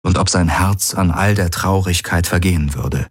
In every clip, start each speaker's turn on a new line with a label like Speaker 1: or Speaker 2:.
Speaker 1: und ob sein Herz an all der Traurigkeit vergehen würde.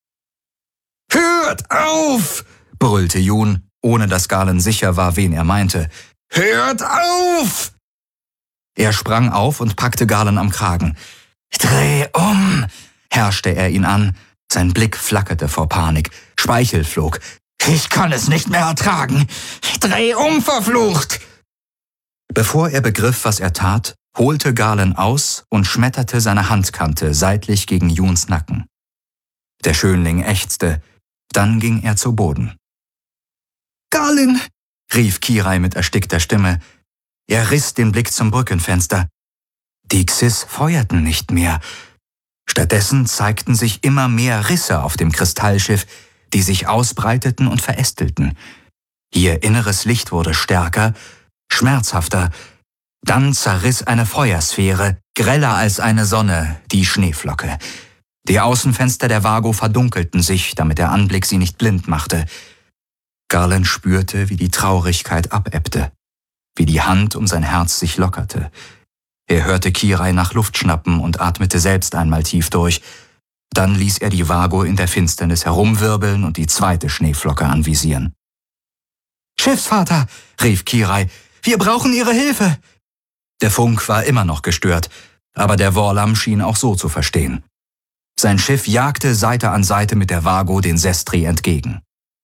Speaker 1: »Hört auf!« brüllte Jun, ohne dass Galen sicher war, wen er meinte. »Hört auf!« Er sprang auf und packte Galen am Kragen. »Dreh um!« herrschte er ihn an. Sein Blick flackerte vor Panik. Speichel flog. »Ich kann es nicht mehr ertragen! Dreh um, verflucht!« Bevor er begriff, was er tat, holte Galen aus und schmetterte seine Handkante seitlich gegen Juns Nacken. Der Schönling ächzte, dann ging er zu Boden. »Galen«, rief Kirai mit erstickter Stimme. Er riss den Blick zum Brückenfenster. Die Xys feuerten nicht mehr. Stattdessen zeigten sich immer mehr Risse auf dem Kristallschiff, die sich ausbreiteten und verästelten. Ihr inneres Licht wurde stärker, schmerzhafter. Dann zerriss eine Feuersphäre, greller als eine Sonne, die Schneeflocke. Die Außenfenster der Vago verdunkelten sich, damit der Anblick sie nicht blind machte. Galen spürte, wie die Traurigkeit abebbte, wie die Hand um sein Herz sich lockerte. Er hörte Kirai nach Luft schnappen und atmete selbst einmal tief durch. Dann ließ er die Vago in der Finsternis herumwirbeln und die zweite Schneeflocke anvisieren. »Schiffsvater«, rief Kirai, »wir brauchen Ihre Hilfe!« Der Funk war immer noch gestört, aber der Worlam schien auch so zu verstehen. Sein Schiff jagte Seite an Seite mit der Vago den Sestri entgegen.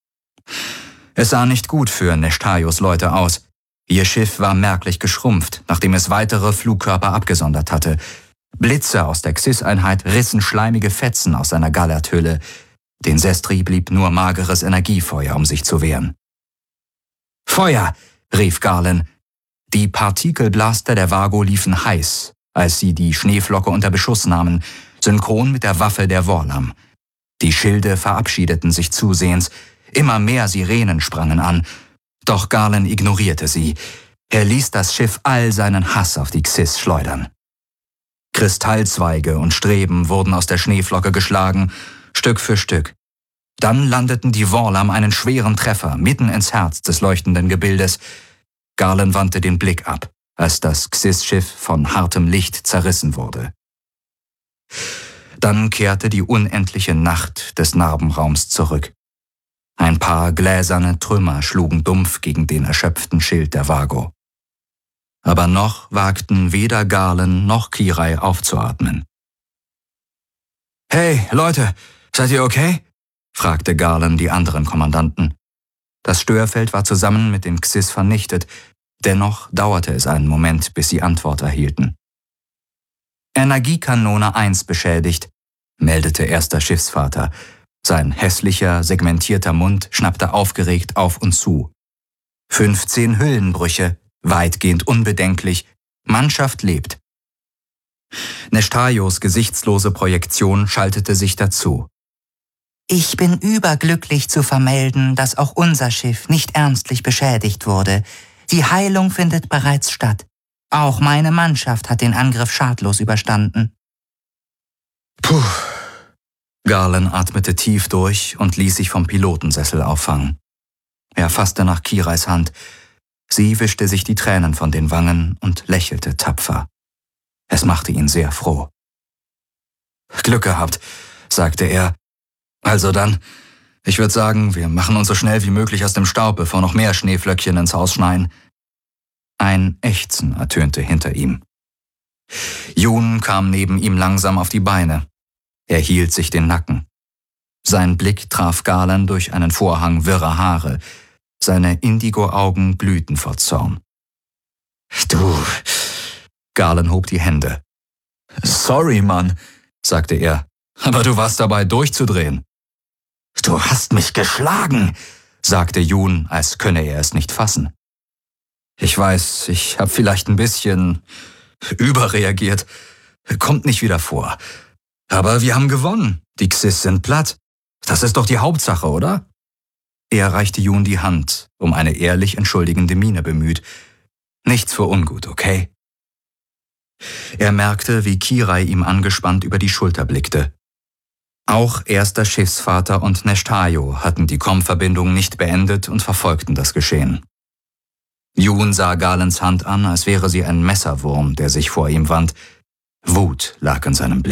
Speaker 1: Es sah nicht gut für Neshtayos Leute aus. Ihr Schiff war merklich geschrumpft, nachdem es weitere Flugkörper abgesondert hatte. Blitze aus der Xys-Einheit rissen schleimige Fetzen aus seiner Gallerthülle. Den Sestri blieb nur mageres Energiefeuer, um sich zu wehren. »Feuer«, rief Galen. Die Partikelblaster der Vago liefen heiß, als sie die Schneeflocke unter Beschuss nahmen, synchron mit der Waffe der Worlam. Die Schilde verabschiedeten sich zusehends, immer mehr Sirenen sprangen an. Doch Galen ignorierte sie. Er ließ das Schiff all seinen Hass auf die Xys schleudern. Kristallzweige und Streben wurden aus der Schneeflocke geschlagen, Stück für Stück. Dann landeten die Worlam einen schweren Treffer mitten ins Herz des leuchtenden Gebildes. Galen wandte den Blick ab, als das Xys-Schiff von hartem Licht zerrissen wurde. Dann kehrte die unendliche Nacht des Narbenraums zurück. Ein paar gläserne Trümmer schlugen dumpf gegen den erschöpften Schild der Vago. Aber noch wagten weder Galen noch Kirai aufzuatmen. »Hey, Leute, seid ihr okay?« fragte Galen die anderen Kommandanten. Das Störfeld war zusammen mit den Xys vernichtet, dennoch dauerte es einen Moment, bis sie Antwort erhielten. »Energiekanone 1 beschädigt«, meldete erster Schiffsvater. Sein hässlicher, segmentierter Mund schnappte aufgeregt auf und zu. 15 Hüllenbrüche, weitgehend unbedenklich. Mannschaft lebt. Neshtayos gesichtslose Projektion schaltete sich dazu. »Ich bin überglücklich zu vermelden, dass auch unser Schiff nicht ernstlich beschädigt wurde. Die Heilung findet bereits statt. Auch meine Mannschaft hat den Angriff schadlos überstanden.« Puh. Galen atmete tief durch und ließ sich vom Pilotensessel auffangen. Er fasste nach Kirais Hand. Sie wischte sich die Tränen von den Wangen und lächelte tapfer. Es machte ihn sehr froh. »Glück gehabt«, sagte er. »Also dann, ich würde sagen, wir machen uns so schnell wie möglich aus dem Staub, bevor noch mehr Schneeflöckchen ins Haus schneien.« Ein Ächzen ertönte hinter ihm. Jun kam neben ihm langsam auf die Beine. Er hielt sich den Nacken. Sein Blick traf Galen durch einen Vorhang wirrer Haare. Seine Indigo-Augen glühten vor Zorn. »Du...« Galen hob die Hände. »Sorry, Mann«, sagte er, »aber du warst dabei, durchzudrehen.« »Du hast mich geschlagen«, sagte Jun, als könne er es nicht fassen. »Ich weiß, ich habe vielleicht ein bisschen überreagiert. Kommt nicht wieder vor. Aber wir haben gewonnen. Die Xys sind platt. Das ist doch die Hauptsache, oder?« Er reichte Jun die Hand, um eine ehrlich entschuldigende Miene bemüht. »Nichts für ungut, okay?« Er merkte, wie Kirai ihm angespannt über die Schulter blickte. Auch erster Schiffsvater und Neshtayo hatten die Komm-Verbindung nicht beendet und verfolgten das Geschehen. Jun sah Galens Hand an, als wäre sie ein Messerwurm, der sich vor ihm wand. Wut lag in seinem Blick.